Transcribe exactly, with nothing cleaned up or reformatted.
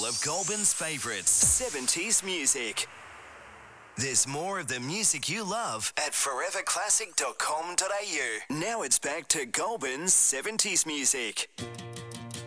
of Goulburn's favourites, seventies music. There's more of the music you love at forever classic dot com dot a u. Now it's back to Goulburn's seventies music.